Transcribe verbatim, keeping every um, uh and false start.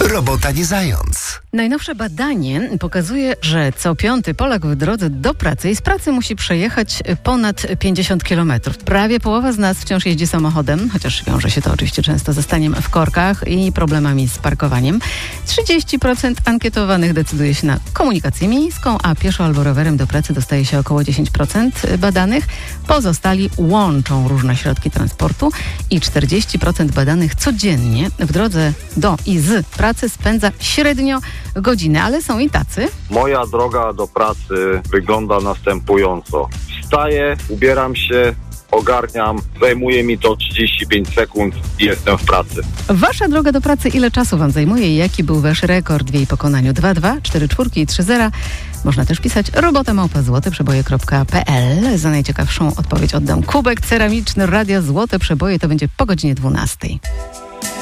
Robota nie zając. Najnowsze badanie pokazuje, że co piąty Polak w drodze do pracy i z pracy musi przejechać ponad pięćdziesiąt kilometrów. Prawie połowa z nas wciąż jeździ samochodem, chociaż wiąże się to oczywiście często ze staniem w korkach i problemami z parkowaniem. trzydzieści procent ankietowanych decyduje się na komunikację miejską, a pieszo albo rowerem do pracy dostaje się około dziesięć procent badanych. Pozostali łączą różne środki transportu i czterdzieści procent badanych codziennie w drodze do i z pracy spędza średnio godzinę, ale są i tacy. Moja droga do pracy wygląda następująco. Wstaję, ubieram się, ogarniam, zajmuje mi to trzydzieści pięć sekund i jestem w pracy. Wasza droga do pracy ile czasu wam zajmuje i jaki był wasz rekord w jej pokonaniu? dwa dwa cztery cztery i trzy zero. Można też pisać robota małpa złote przeboje kropka p l. Za najciekawszą odpowiedź oddam kubek ceramiczny Radia Złote Przeboje. To będzie po godzinie dwunastej.